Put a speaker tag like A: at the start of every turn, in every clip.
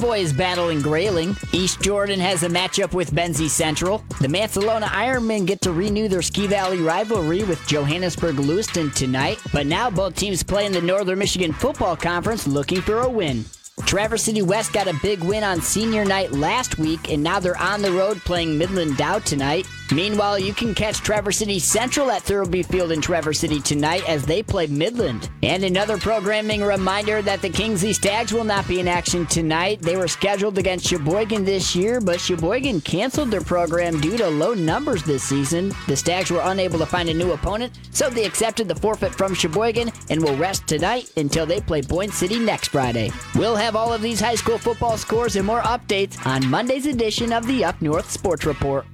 A: Savoy is battling Grayling. East Jordan has a matchup with Benzie Central. The Mansalona Ironmen get to renew their Ski Valley rivalry with Johannesburg Lewiston tonight. But now both teams play in the Northern Michigan Football Conference looking for a win. Traverse City West got a big win on senior night last week, and now they're on the road playing Midland Dow tonight. Meanwhile, you can catch Traverse City Central at Thurlby Field in Traverse City tonight as they play Midland. And another programming reminder that the Kingsley Stags will not be in action tonight. They were scheduled against Sheboygan this year, but Sheboygan canceled their program due to low numbers this season. The Stags were unable to find a new opponent, so they accepted the forfeit from Sheboygan and will rest tonight until they play Boyne City next Friday. We'll have all of these high school football scores and more updates on Monday's edition of the Up North Sports Report.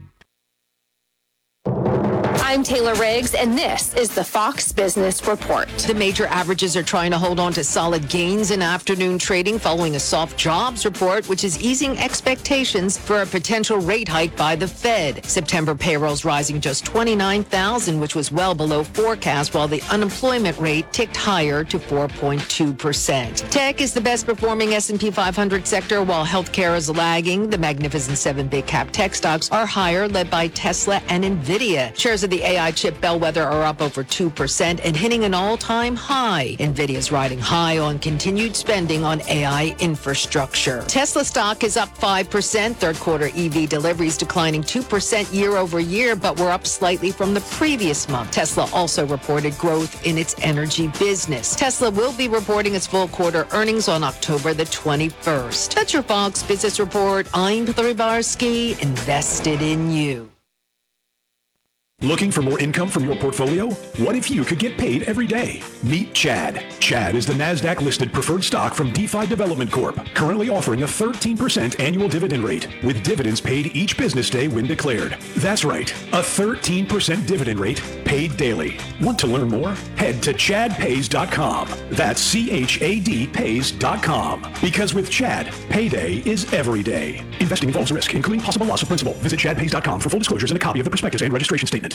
B: I'm Taylor Riggs, and this is the Fox Business Report.
C: The major averages are trying to hold on to solid gains in afternoon trading following a soft jobs report, which is easing expectations for a potential rate hike by the Fed. September payrolls rising just 29,000, which was well below forecast, while the unemployment rate ticked higher to 4.2%. Tech is the best performing S&P 500 sector, while healthcare is lagging. The Magnificent Seven big cap tech stocks are higher, led by Tesla and Nvidia. Shares of the AI chip bellwether are up over 2% and hitting an all-time high. Nvidia's riding high on continued spending on AI infrastructure. Tesla stock is up 5%. Third quarter EV deliveries declining 2% year over year, but were up slightly from the previous month. Tesla also reported growth in its energy business. Tesla will be reporting its full quarter earnings on October the 21st. That's your Fox Business Report. I'm Heather Barsky, invested in you.
D: Looking for more income from your portfolio? What if you could get paid every day? Meet Chad. Chad is the NASDAQ-listed preferred stock from DeFi Development Corp., currently offering a 13% annual dividend rate, with dividends paid each business day when declared. That's right, a 13% dividend rate paid daily. Want to learn more? Head to chadpays.com. That's CHAD pays.com. Because with Chad, payday is every day. Investing involves risk, including possible loss of principal. Visit chadpays.com for full disclosures and a copy of the prospectus and registration statement.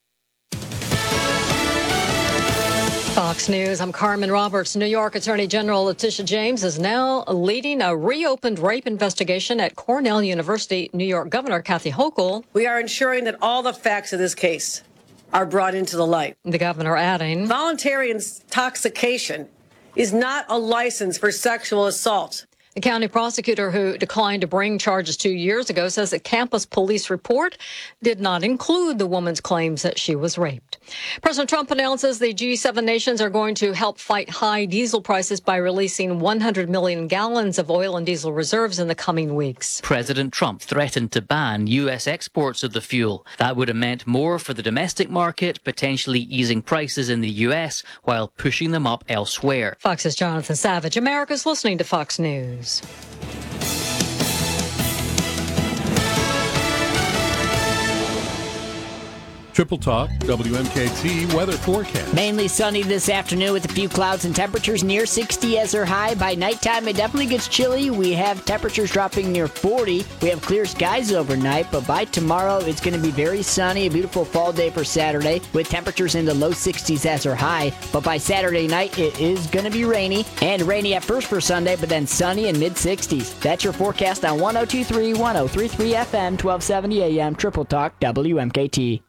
E: Fox News, I'm Carmen Roberts. New York Attorney General Letitia James is now leading a reopened rape investigation at Cornell University. New York Governor Kathy Hochul.
F: We are ensuring that all the facts of this case are brought into the light.
E: The governor adding,
F: voluntary intoxication is not a license for sexual assault.
E: The county prosecutor who declined to bring charges 2 years ago says that campus police report did not include the woman's claims that she was raped. President Trump announces the G7 nations are going to help fight high diesel prices by releasing 100 million gallons of oil and diesel reserves in the coming weeks.
G: President Trump threatened to ban U.S. exports of the fuel. That would have meant more for the domestic market, potentially easing prices in the U.S. while pushing them up elsewhere.
E: Fox's Jonathan Savage. America's listening to Fox News.
H: Triple Talk, WMKT weather forecast.
A: Mainly sunny this afternoon with a few clouds and temperatures near 60 as they're high. By nighttime, it definitely gets chilly. We have temperatures dropping near 40. We have clear skies overnight, but by tomorrow, it's going to be very sunny. A beautiful fall day for Saturday with temperatures in the low 60s as they're high. But by Saturday night, it is going to be rainy. And rainy at first for Sunday, but then sunny in mid-60s. That's your forecast on 102.3, 103.3 FM, 1270 AM, Triple Talk, WMKT.